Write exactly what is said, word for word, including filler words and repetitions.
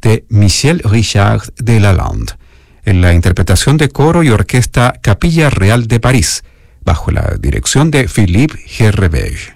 de Michel Richard de Lalande, en la interpretación de coro y orquesta Capilla Real de París, bajo la dirección de Philippe Gerrevege.